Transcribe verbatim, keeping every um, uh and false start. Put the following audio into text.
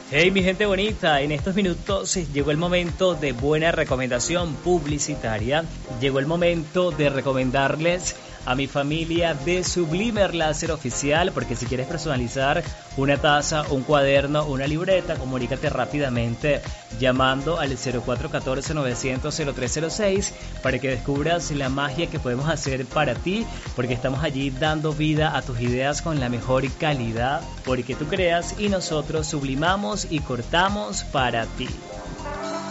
Hey, mi gente bonita, en estos minutos eh, llegó el momento de buena recomendación publicitaria. Llegó el momento de recomendarles a mi familia de Sublimer Láser Oficial, porque si quieres personalizar una taza, un cuaderno, una libreta, comunícate rápidamente llamando al cero cuatro uno cuatro, nueve cero cero, cero tres cero seis para que descubras la magia que podemos hacer para ti, porque estamos allí dando vida a tus ideas con la mejor calidad, porque tú creas y nosotros sublimamos y cortamos para ti.